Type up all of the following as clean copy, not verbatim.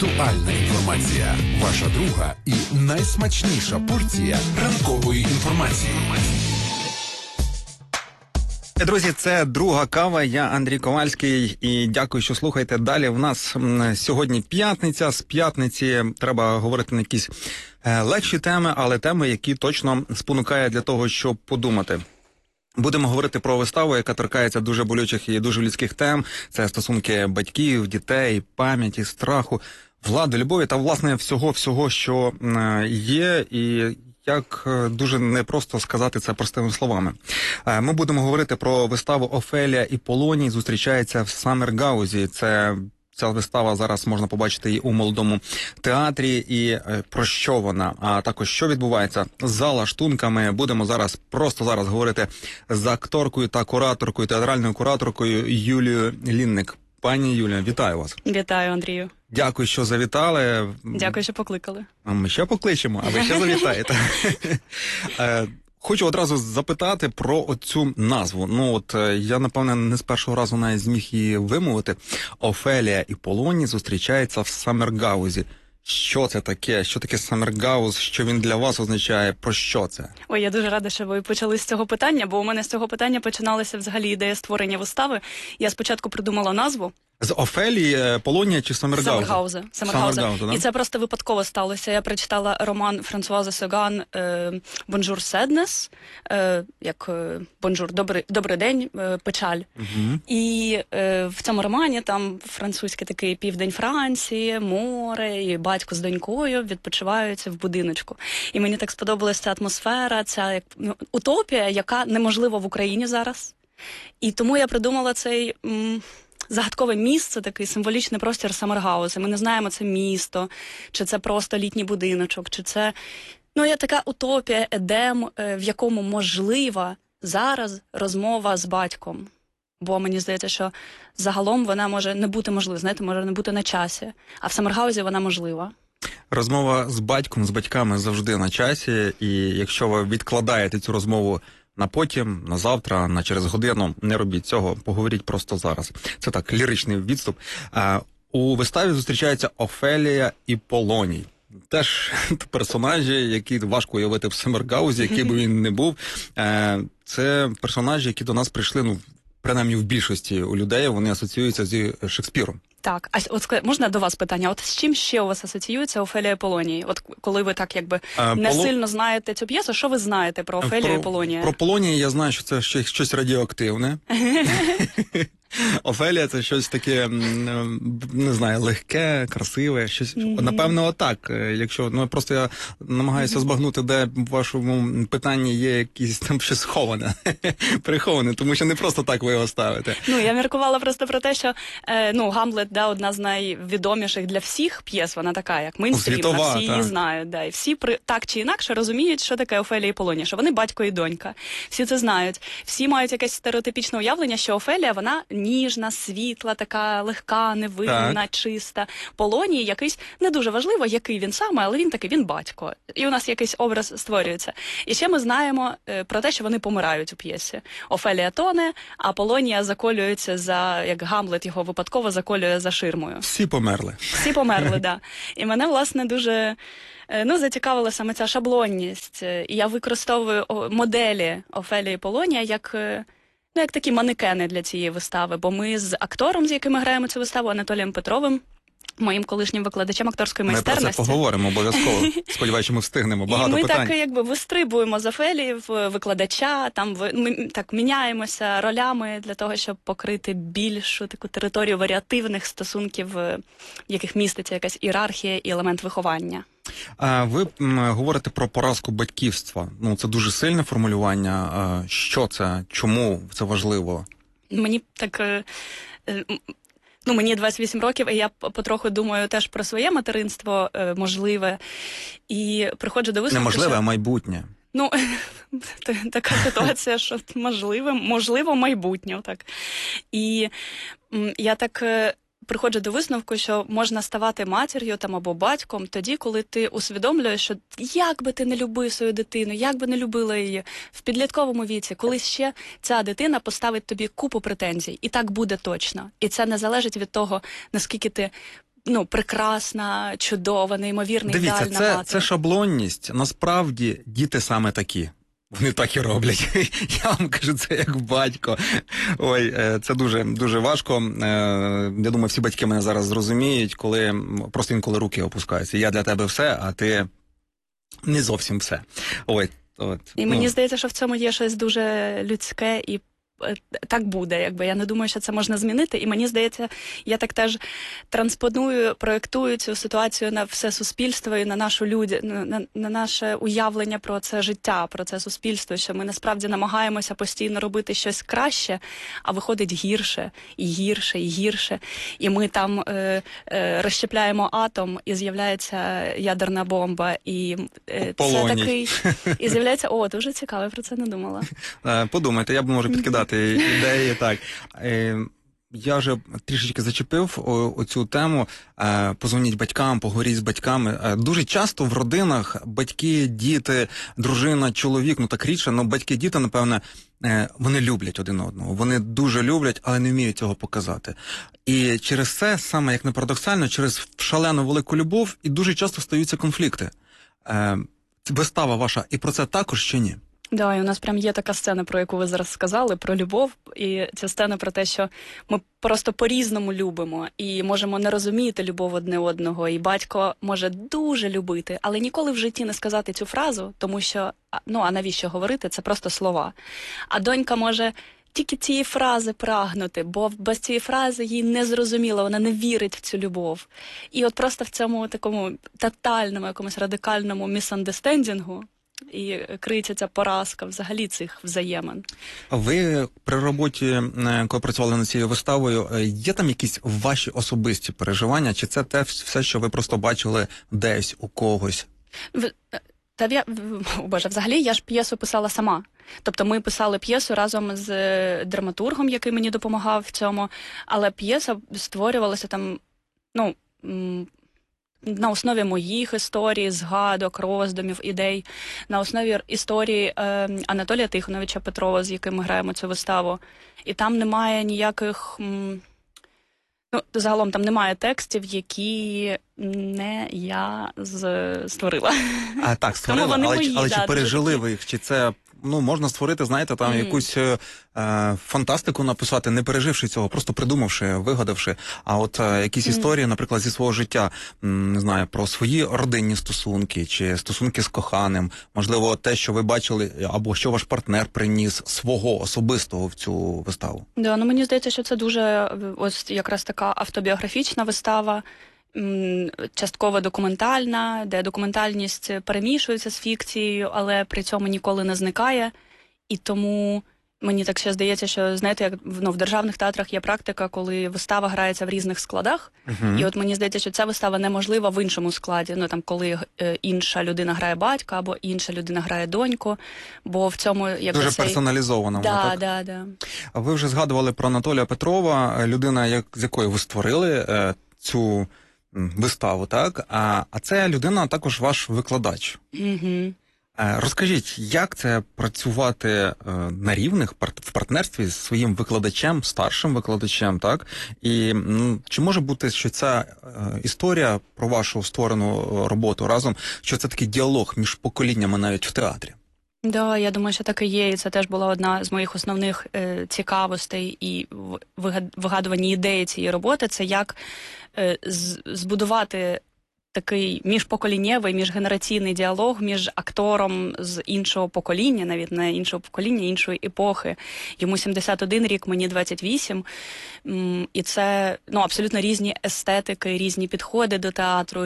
Актуальна інформація. Ваша друга і найсмачніша порція ранкової інформації. Друзі, це друга кава. Я Андрій Ковальський і дякую, що слухаєте. Далі в нас сьогодні п'ятниця. З п'ятниці треба говорити на якісь легші теми, але теми, які точно спонукають для того, щоб подумати. Будемо говорити про виставу, яка торкається дуже болючих і дуже людських тем. Це стосунки батьків, дітей, пам'яті, страху, влади, любові та, власне, всього, що є, і як дуже непросто сказати це простими словами. Ми будемо говорити про виставу «Офелія і Полоній зустрічаються в Саммергаузі». Ця вистава зараз можна побачити її у Молодому театрі. І про що вона, а також що відбувається за лаштунками, будемо просто зараз говорити з акторкою та кураторкою, театральною кураторкою Юлією Лінник. Пані Юлія, вітаю вас. Вітаю, Андрію. Дякую, що завітали. Дякую, що покликали. А ми ще покличемо, а ви ще завітаєте. Хочу одразу запитати про оцю назву. Я, напевне, не з першого разу навіть зміг її вимовити. «Офелія і Полоній зустрічаються в Саммергаузі». Що це таке? Що таке Саммергауз? Що він для вас означає? Про що це? Ой, я дуже рада, що ви почали з цього питання, бо у мене з цього питання починалася взагалі ідея створення вистави. Я спочатку придумала назву. З Офелії, Полонія чи Саммергауза? Саммергауза. Да? І це просто випадково сталося. Я прочитала роман Франсуаза Сьоган «Бонжур Седнес», як «Бонжур, добрий день, печаль». Угу. І в цьому романі там французький такий південь Франції, море, і батько з донькою відпочивають в будиночку. І мені так сподобалася ця атмосфера, ця утопія, яка неможлива в Україні зараз. І тому я придумала цей загадкове місце, такий символічний простір Саммергауза. Ми не знаємо, це місто, чи це просто літній будиночок, чи це є така утопія, едем, в якому можлива зараз розмова з батьком. Бо мені здається, що загалом вона може не бути можлива, знаєте, може не бути на часі. А в Саммергаузі вона можлива. Розмова з батьком, з батьками завжди на часі. І якщо ви відкладаєте цю розмову на потім, на завтра, на через годину, не робіть цього, поговоріть просто зараз. Це так, ліричний відступ. У виставі зустрічаються Офелія і Полоній. Теж персонажі, які важко уявити в Саммергаузі, який би він не був. Це персонажі, які до нас прийшли, принаймні в більшості у людей, вони асоціюються зі Шекспіром. Так, а от можна до вас питання? От з чим ще у вас асоціюється Офелія і Полоній? От коли ви так не сильно знаєте цю п'єсу, що ви знаєте про Офелію і Полонія? Про Полонія я знаю, що це щось радіоактивне. Офелія – це щось таке, не знаю, легке, красиве, щось, напевно, отак. Якщо, просто я намагаюся збагнути, де в вашому питанні є якісь там щось сховане, приховане, тому що не просто так ви його ставите. Я міркувала просто про те, що, Гамлет, одна з найвідоміших для всіх п'єс, вона така, як мейнстрімна, всі її знають, і всі так чи інакше розуміють, що таке Офелія і Полоній, що вони батько і донька. Всі це знають. Всі мають якесь стереотипічне уявлення, що Офелія, вона ніжна, світла, така легка, невинна, чиста. Полоній якийсь, не дуже важливо, який він саме, але він батько. І у нас якийсь образ створюється. І ще ми знаємо про те, що вони помирають у п'єсі. Офелія тоне, а Полонія заколюється як Гамлет його випадково заколює за ширмою. Всі померли. Всі померли, да. І мене, власне, дуже зацікавила саме ця шаблонність. І я використовую моделі Офелії і Полонія як такі манекени для цієї вистави, бо ми з актором, з яким ми граємо цю виставу, Анатолієм Петровим, моїм колишнім викладачем акторської майстерності. Ми про це поговоримо обов'язково. Сподіваюся, що ми встигнемо. Багато питань. І ми так вистрибуємо з Офелії в викладача, ми так міняємося ролями для того, щоб покрити більшу таку територію варіативних стосунків, в яких міститься якась ієрархія і елемент виховання. Ви говорите про поразку батьківства. Це дуже сильне формулювання. Що це? Чому це важливо? Мені так... мені 28 років, і я потроху думаю теж про своє материнство можливе. І приходжу до висновку, неможливе, а майбутнє. Така ситуація, що можливо майбутнє. Так. І я так приходжу до висновку, що можна ставати матір'ю або батьком тоді, коли ти усвідомлюєш, що як би ти не любив свою дитину, як би не любила її в підлітковому віці, коли ще ця дитина поставить тобі купу претензій. І так буде точно. І це не залежить від того, наскільки ти прекрасна, чудова, неймовірна, ідеальна Дивіться, мати. це шаблонність. Насправді діти саме такі. Вони так і роблять. Я вам кажу, це як батько. Ой, це дуже, дуже важко. Я думаю, всі батьки мене зараз зрозуміють, коли просто інколи руки опускаються. Я для тебе все, а ти не зовсім все. Ой, І мені здається, що в цьому є щось дуже людське і так буде, якби. Я не думаю, що це можна змінити. І мені здається, я так теж транспоную, проєктую цю ситуацію на все суспільство і на нашу на наше уявлення про це життя, про це суспільство, що ми насправді намагаємося постійно робити щось краще, а виходить гірше, і гірше, і гірше. І ми там розщепляємо атом, і з'являється ядерна бомба. І це такий... І з'являється... О, дуже цікаво, я про це не думала. Подумайте, я б можу підкидати ідеї, так. Я вже трішечки зачепив оцю тему. Позвоніть батькам, поговоріть з батьками. Дуже часто в родинах батьки, діти, дружина, чоловік, так рідше, але батьки, діти, напевне, вони люблять один одного. Вони дуже люблять, але не вміють цього показати. І через це, саме як не парадоксально, через шалену велику любов і дуже часто стаються конфлікти. Вистава ваша і про це також чи ні? Да, і у нас прям є така сцена, про яку ви зараз сказали, про любов. І ця сцена про те, що ми просто по-різному любимо і можемо не розуміти любов одне одного. І батько може дуже любити, але ніколи в житті не сказати цю фразу, тому що, а навіщо говорити, це просто слова. А донька може тільки цієї фрази прагнути, бо без цієї фрази їй не зрозуміло, вона не вірить в цю любов. І от просто в цьому такому тотальному, якомусь радикальному місандестендінгу і криється ця поразка взагалі цих взаємин. Ви при роботі, коли працювали над цією виставою, є там якісь ваші особисті переживання, чи це те все, що ви просто бачили десь у когось? Взагалі я ж п'єсу писала сама. Тобто ми писали п'єсу разом з драматургом, який мені допомагав в цьому, але п'єса створювалася там, на основі моїх історій, згадок, роздумів, ідей, на основі історії Анатолія Тихоновича Петрова, з яким ми граємо цю виставу. І там немає ніяких... загалом там немає текстів, які не я створила. Так, створила, але чи пережили ви їх? Чи це... можна створити, знаєте, там якусь фантастику написати, не переживши цього, просто придумавши, вигадавши. А от якісь історії, наприклад, зі свого життя, не знаю, про свої родинні стосунки, чи стосунки з коханим, можливо, те, що ви бачили, або що ваш партнер приніс свого особистого в цю виставу. Да, мені здається, що це дуже ось якраз така автобіографічна вистава, частково документальна, де документальність перемішується з фікцією, але при цьому ніколи не зникає. І тому мені так ще здається, що, знаєте, як в державних театрах є практика, коли вистава грається в різних складах. І от мені здається, що ця вистава неможлива в іншому складі. Коли інша людина грає батька, або інша людина грає доньку, бо в цьому... Дуже персоналізовано. Да. Ви вже згадували про Анатолія Петрова, людина, з якою ви створили цю виставу, так? А це людина також ваш викладач. Розкажіть, як це працювати на рівних, в партнерстві з своїм викладачем, старшим викладачем, так? І чи може бути, що ця історія про вашу створену роботу разом, що це такий діалог між поколіннями навіть в театрі? Да, я думаю, що так і є, і це теж була одна з моїх основних цікавостей і вигадування ідеї цієї роботи. Це як збудувати такий міжпоколіннєвий, міжгенераційний діалог між актором з іншого покоління, навіть не іншого покоління, іншої епохи. Йому 71 рік, мені 28. І це абсолютно різні естетики, різні підходи до театру,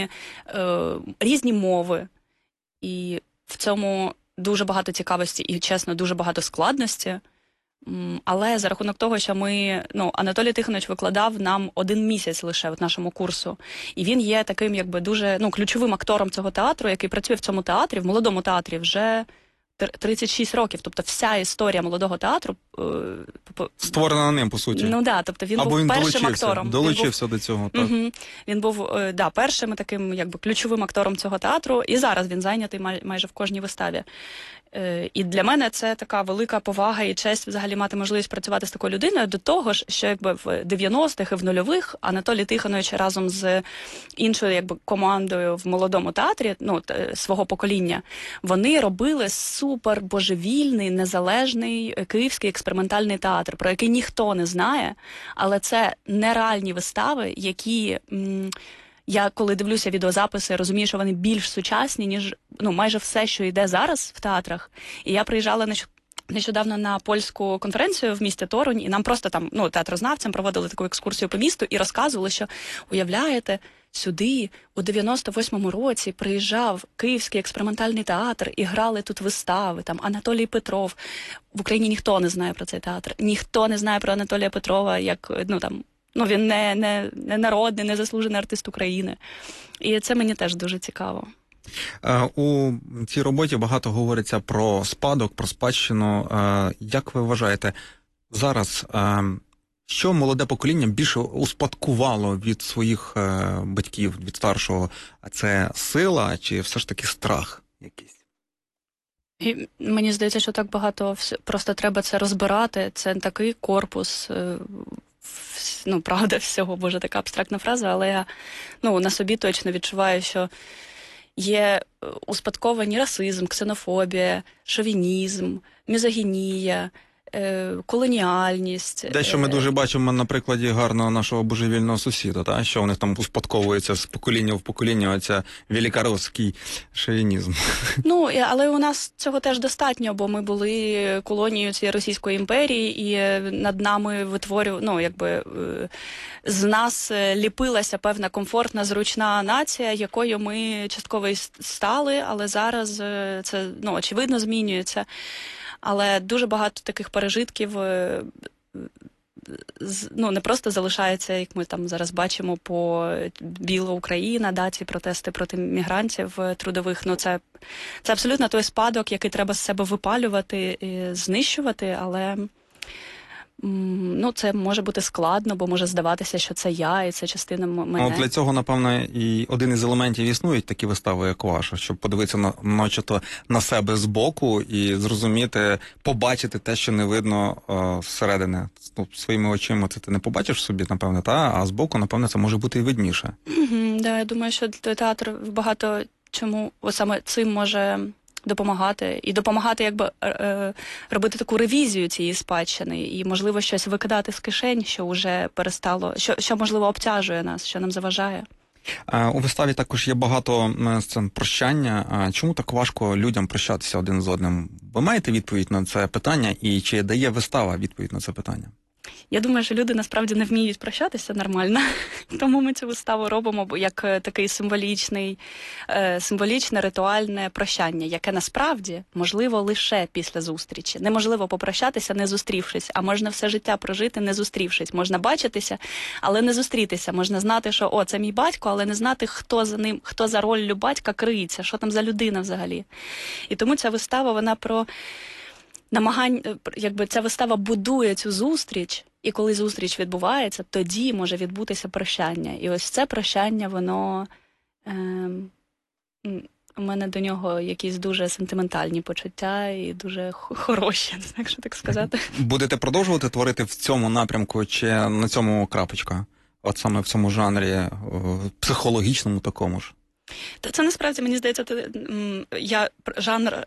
різні мови. І в цьому дуже багато цікавості і, чесно, дуже багато складності. Але за рахунок того, що Анатолій Тихонович викладав нам 1 місяць лише в нашому курсу. І він є таким, дуже ключовим актором цього театру, який працює в цьому театрі, в молодому театрі вже 36 років. Тобто вся історія молодого театру створена ним, по суті. Ну да, тобто він або був він першим актором. Долучився до цього. Так. Він був першим таким якби ключовим актором цього театру, і зараз він зайнятий майже в кожній виставі. І для мене це така велика повага і честь взагалі мати можливість працювати з такою людиною. До того ж, що якби в 90-х і в нульових Анатолій Тихонович разом з іншою якби командою в молодому театрі, свого покоління, вони робили супер божевільний, незалежний київський експериментальний театр, про який ніхто не знає, але це нереальні вистави, які... Я, коли дивлюся відеозаписи, розумію, що вони більш сучасні, ніж майже все, що йде зараз в театрах. І я приїжджала нещодавно на польську конференцію в місті Торунь, і нам просто там, театрознавцям проводили таку екскурсію по місту і розказували, що, уявляєте, сюди у 98-му році приїжджав Київський експериментальний театр і грали тут вистави, там Анатолій Петров. В Україні ніхто не знає про цей театр. Ніхто не знає про Анатолія Петрова, як, він не народний, не заслужений артист України. І це мені теж дуже цікаво. У цій роботі багато говориться про спадок, про спадщину. Як ви вважаєте, зараз що молоде покоління більше успадкувало від своїх батьків, від старшого? А це сила чи все ж таки страх якийсь? І мені здається, що так багато, просто треба це розбирати. Це такий корпус, правда всього, боже, така абстрактна фраза, але я на собі точно відчуваю, що є успадковані расизм, ксенофобія, шовінізм, мізогінія, колоніальність. Дещо ми дуже бачимо на прикладі гарного нашого божевільного сусіда, що у них там успадковується з покоління в покоління, оця великоросський шовінізм. Але у нас цього теж достатньо, бо ми були колонією цієї Російської імперії, і над нами з нас ліпилася певна комфортна, зручна нація, якою ми частково і стали, але зараз це, очевидно, змінюється. Але дуже багато таких пережитків не просто залишається, як ми там зараз бачимо по Біла Україна, ці протести проти мігрантів трудових. Це абсолютно той спадок, який треба з себе випалювати і знищувати, але це може бути складно, бо може здаватися, що це я, і це частина мене. Для цього, напевно, і один із елементів існують такі вистави, як ваша, щоб подивитися на себе збоку і зрозуміти, побачити те, що не видно зсередини. Своїми очима це ти не побачиш собі, напевно, а збоку, напевно, це може бути і видніше. Я думаю, що театр багато чому саме цим може допомагати. І допомагати робити таку ревізію цієї спадщини і, можливо, щось викидати з кишень, що вже перестало, що можливо, обтяжує нас, що нам заважає. У виставі також є багато сцен прощання. Чому так важко людям прощатися один з одним? Ви маєте відповідь на це питання? І чи дає вистава відповідь на це питання? Я думаю, що люди насправді не вміють прощатися нормально, тому ми цю виставу робимо як такий символічне, ритуальне прощання, яке насправді можливо лише після зустрічі. Неможливо попрощатися, не зустрівшись, а можна все життя прожити, не зустрівшись. Можна бачитися, але не зустрітися. Можна знати, що це мій батько, але не знати, хто за ним, хто за роллю батька криється, що там за людина взагалі. І тому ця вистава, вона про ця вистава будує цю зустріч, і коли зустріч відбувається, тоді може відбутися прощання. І ось це прощання, воно... у мене до нього якісь дуже сентиментальні почуття і дуже хороші, якщо так сказати. Будете продовжувати творити в цьому напрямку чи на цьому крапочка? От саме в цьому жанрі, психологічному такому ж? Та це насправді, мені здається, жанр